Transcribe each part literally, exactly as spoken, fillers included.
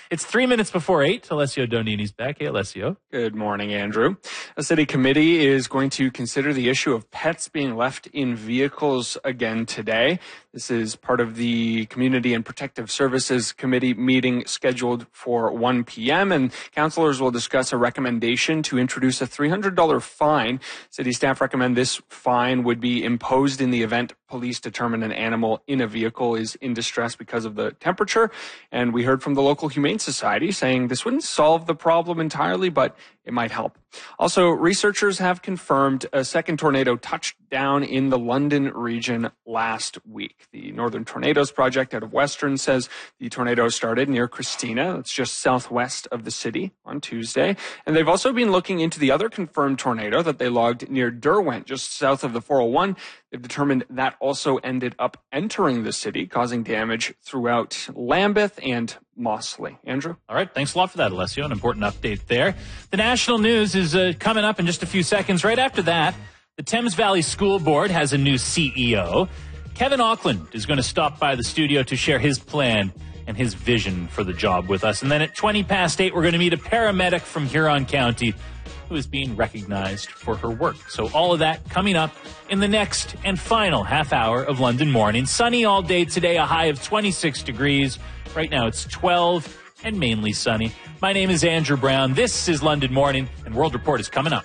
It's three minutes before eight. Alessio Donini's back. Hey, Alessio. Good morning, Andrew. A city committee is going to consider the issue of pets being left in vehicles again today. This is part of the Community and Protective Services Committee meeting scheduled for one p.m. and councillors will discuss a recommendation to introduce a three hundred dollars fine. City staff recommend this fine would be imposed in the event police determine an animal in a vehicle is in distress because of the temperature. And we heard from the local Humane Society saying this wouldn't solve the problem entirely, but it might help. Also, researchers have confirmed a second tornado touched down in the London region last week. The Northern Tornadoes Project out of Western says the tornado started near Christina. That's just southwest of the city on Tuesday. And they've also been looking into the other confirmed tornado that they logged near Derwent, just south of the four oh one. They've determined that also ended up entering the city, causing damage throughout Lambeth and Mossley. Andrew? All right. Thanks a lot for that, Alessio. An important update there. The national news is uh, coming up in just a few seconds. Right after that, the Thames Valley School Board has a new C E O. Kevin Auckland is going to stop by the studio to share his plan and his vision for the job with us. And then at twenty past eight, we're going to meet a paramedic from Huron County who is being recognized for her work. So all of that coming up in the next and final half hour of London Morning. Sunny all day today, a high of twenty-six degrees. Right now it's twelve and mainly sunny. My name is Andrew Brown. This is London Morning, and World Report is coming up.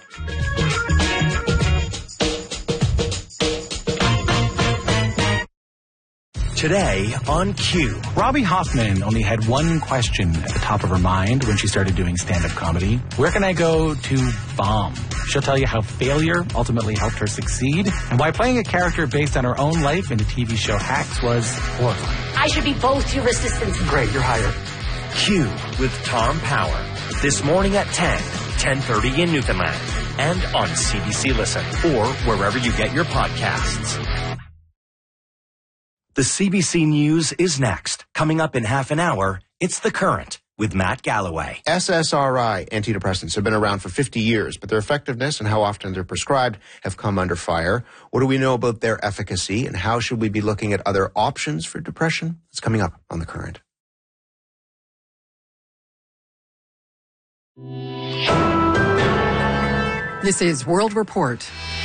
Today on Q. Robbie Hoffman only had one question at the top of her mind when she started doing stand-up comedy. Where can I go to bomb? She'll tell you how failure ultimately helped her succeed and why playing a character based on her own life in the T V show Hacks was horrifying. I should be both your assistants. Great, you're hired. Q with Tom Power. This morning at ten, ten thirty in Newfoundland. And on C B C Listen or wherever you get your podcasts. The C B C News is next. Coming up in half an hour, it's The Current with Matt Galloway. S S R I antidepressants have been around for fifty years, but their effectiveness and how often they're prescribed have come under fire. What do we know about their efficacy, and how should we be looking at other options for depression? It's coming up on The Current. This is World Report.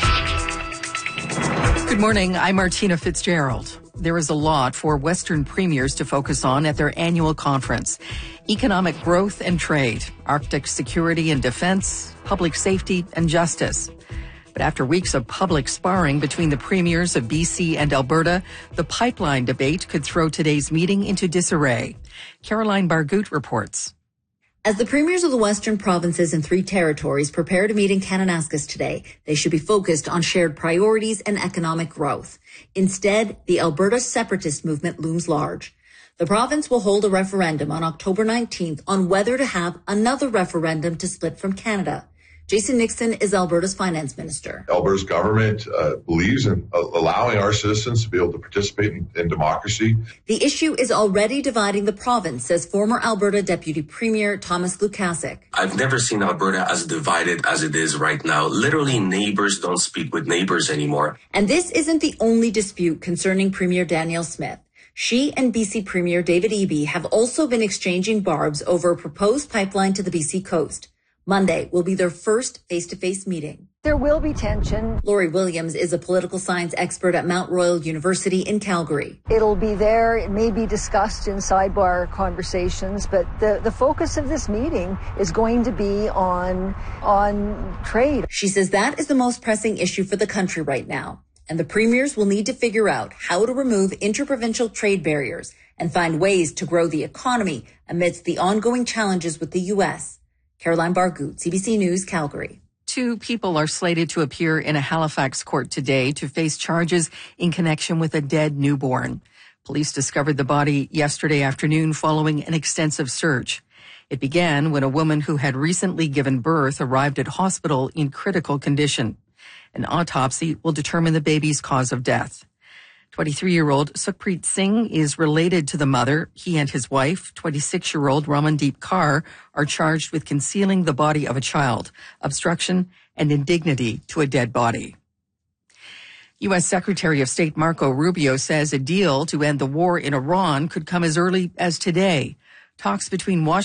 Good morning, I'm Martina Fitzgerald. There is a lot for Western premiers to focus on at their annual conference. Economic growth and trade, Arctic security and defense, public safety and justice. But after weeks of public sparring between the premiers of B C and Alberta, the pipeline debate could throw today's meeting into disarray. Caroline Bargut reports. As the premiers of the Western provinces and three territories prepare to meet in Kananaskis today, they should be focused on shared priorities and economic growth. Instead, the Alberta separatist movement looms large. The province will hold a referendum on October nineteenth on whether to have another referendum to split from Canada. Jason Nixon is Alberta's finance minister. Alberta's government uh, believes in uh, allowing our citizens to be able to participate in, in democracy. The issue is already dividing the province, says former Alberta Deputy Premier Thomas Lukasik. I've never seen Alberta as divided as it is right now. Literally, neighbors don't speak with neighbors anymore. And this isn't the only dispute concerning Premier Danielle Smith. She and B C Premier David Eby have also been exchanging barbs over a proposed pipeline to the B C coast. Monday will be their first face-to-face meeting. There will be tension. Lori Williams is a political science expert at Mount Royal University in Calgary. It'll be there. It may be discussed in sidebar conversations, but the, the focus of this meeting is going to be on, on trade. She says that is the most pressing issue for the country right now. And the premiers will need to figure out how to remove interprovincial trade barriers and find ways to grow the economy amidst the ongoing challenges with the U S. Caroline Bargut, C B C News, Calgary. Two people are slated to appear in a Halifax court today to face charges in connection with a dead newborn. Police discovered the body yesterday afternoon following an extensive search. It began when a woman who had recently given birth arrived at hospital in critical condition. An autopsy will determine the baby's cause of death. twenty-three-year-old Sukhpreet Singh is related to the mother. He and his wife, twenty-six-year-old Ramandeep Kaur, are charged with concealing the body of a child, obstruction, and indignity to a dead body. U S Secretary of State Marco Rubio says a deal to end the war in Iran could come as early as today. Talks between Washington